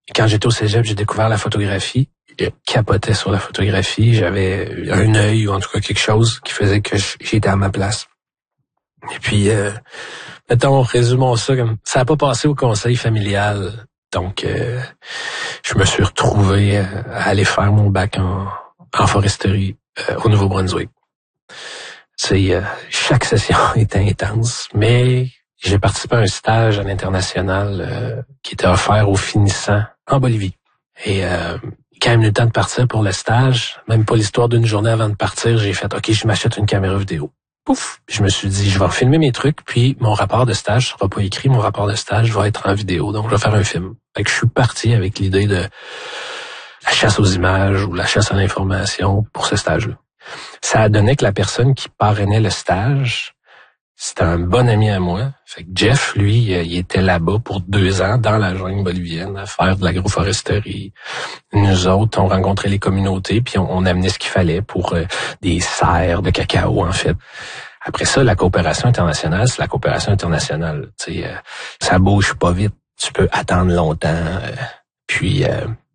Quand j'étais au cégep, j'ai découvert la photographie. Je capotais sur la photographie. J'avais un œil, ou en tout cas quelque chose qui faisait que j'étais à ma place. Et puis, mettons, résumons ça comme... Ça n'a pas passé au conseil familial. Donc, je me suis retrouvé à aller faire mon bac en foresterie au Nouveau-Brunswick. Chaque session était intense, mais j'ai participé à un stage à l'international qui était offert aux finissants en Bolivie. Et quand il me eu le temps de partir pour le stage, même pas l'histoire d'une journée avant de partir, j'ai fait « OK, je m'achète une caméra vidéo ». Pouf! Je me suis dit, je vais filmer mes trucs, puis mon rapport de stage sera pas écrit, mon rapport de stage va être en vidéo, donc je vais faire un film. Fait que je suis parti avec l'idée de la chasse aux images ou la chasse à l'information pour ce stage-là. Ça a donné que la personne qui parrainait le stage, c'était un bon ami à moi. Fait que Jeff, lui, il était là-bas pour 2 ans dans la jungle bolivienne à faire de l'agroforesterie. Nous autres, on rencontrait les communautés puis on amenait ce qu'il fallait pour des serres de cacao, en fait. Après ça, la coopération internationale, c'est la coopération internationale. Ça bouge pas vite. Tu peux attendre longtemps. Puis,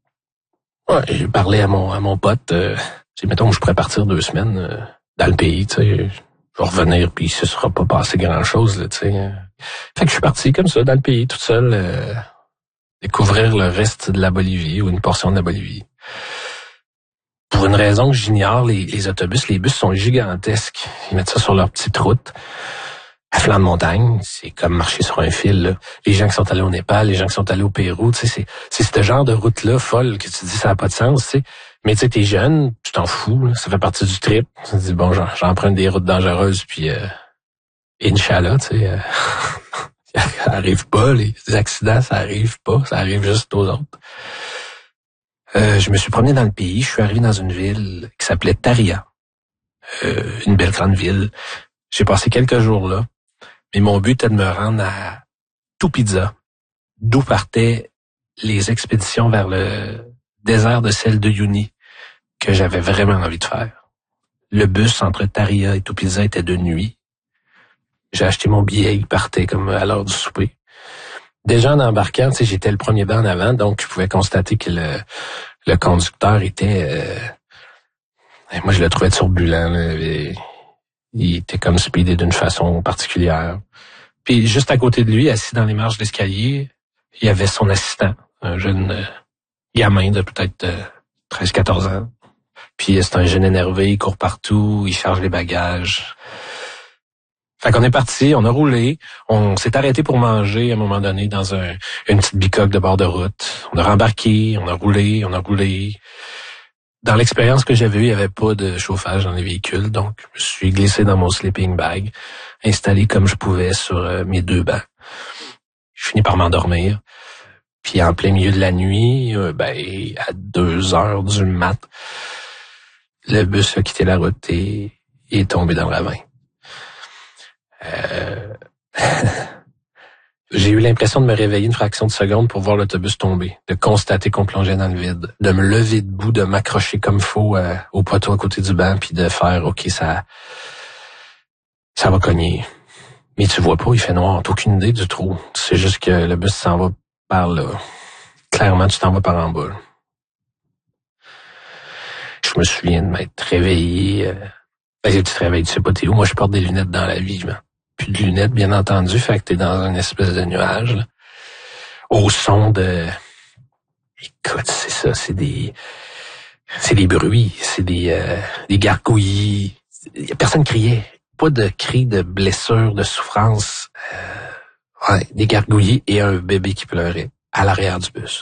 j'ai parlé à mon pote. Mettons que je pourrais partir 2 semaines dans le pays, tu sais. Je vais revenir, puis ce sera pas passé grand-chose, là, tu sais. Fait que je suis parti comme ça, dans le pays, toute seule, découvrir le reste de la Bolivie, ou une portion de la Bolivie. Pour une raison que j'ignore, les autobus, les bus sont gigantesques. Ils mettent ça sur leur petite route, à flanc de montagne. C'est comme marcher sur un fil, là. Les gens qui sont allés au Népal, les gens qui sont allés au Pérou, tu sais, c'est ce genre de route-là folle que tu dis ça n'a pas de sens, tu sais. Mais tu sais, t'es jeune, tu t'en fous, là. Ça fait partie du trip. Tu te dis, bon, j'emprunte des routes dangereuses, puis Inch'Allah, tu sais, ça arrive pas, les accidents, ça arrive pas, ça arrive juste aux autres. Je me suis promené dans le pays, je suis arrivé dans une ville qui s'appelait Tarija, une belle grande ville. J'ai passé quelques jours là, mais mon but était de me rendre à Tupiza, d'où partaient les expéditions vers le désert de sel de Uyuni, que j'avais vraiment envie de faire. Le bus entre Tarija et Tupiza était de nuit. J'ai acheté mon billet, il partait comme à l'heure du souper. Déjà en embarquant, tu sais, j'étais le premier banc en avant, donc je pouvais constater que le conducteur était... moi, je le trouvais turbulent, là. Il était comme speedé d'une façon particulière. Puis juste à côté de lui, assis dans les marches d'escalier, il y avait son assistant, un jeune gamin de peut-être 13-14 ans. Puis c'est un jeune énervé, il court partout, il charge les bagages. Fait qu'on est parti, on a roulé, on s'est arrêté pour manger à un moment donné dans une petite bicoque de bord de route. On a rembarqué, on a roulé. Dans l'expérience que j'avais eue, il n'y avait pas de chauffage dans les véhicules, donc je me suis glissé dans mon sleeping bag, installé comme je pouvais sur mes 2 bancs. Je finis par m'endormir. Puis en plein milieu de la nuit, à 2 heures du mat, le bus a quitté la route et est tombé dans le ravin. J'ai eu l'impression de me réveiller une fraction de seconde pour voir l'autobus tomber, de constater qu'on plongeait dans le vide, de me lever debout, de m'accrocher comme faut au poteau à côté du banc, puis de faire OK, ça va cogner. Mais tu vois pas, il fait noir, t'as aucune idée du trou. C'est juste que le bus s'en va par là. Clairement, tu t'en vas par en bas. Je me souviens de m'être réveillé. Tu te réveilles, tu sais pas t'es où. Moi, je porte des lunettes dans la vie, plus de lunettes, bien entendu, fait que t'es dans une espèce de nuage, là, au son de... Écoute, c'est ça, c'est des bruits, c'est des gargouillis. Y a personne criait, pas de cris de blessure, de souffrance. Des gargouillis et un bébé qui pleurait à l'arrière du bus.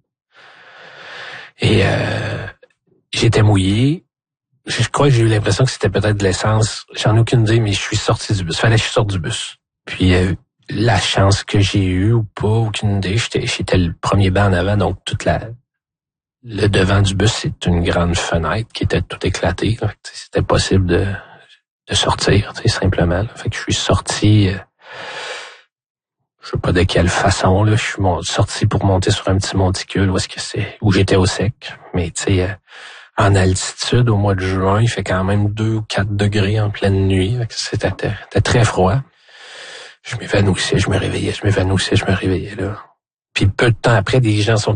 Et j'étais mouillé. Je crois que j'ai eu l'impression que c'était peut-être de l'essence. J'en ai aucune idée, mais je suis sorti du bus. Fallait que je sorte du bus. Puis la chance que j'ai eue ou pas, aucune idée. J'étais le premier banc en avant, donc le devant du bus, c'est une grande fenêtre qui était toute éclatée. Donc, c'était possible de sortir, simplement. Là. Fait que je suis sorti. Je sais pas de quelle façon, là. Je suis sorti pour monter sur un petit monticule où j'étais au sec. Mais tu sais. En altitude, au mois de juin, il fait quand même 2 ou 4 degrés en pleine nuit. C'était très froid. Je m'évanouissais, je me réveillais, là. Puis peu de temps après, des gens sont